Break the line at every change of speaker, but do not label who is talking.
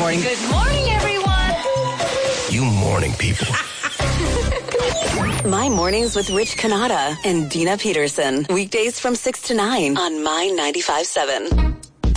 morning.
Good morning, everyone.
You morning people.
My Mornings with Rich Canada and Dina Peterson. Weekdays from 6 to 9 on My 95.7.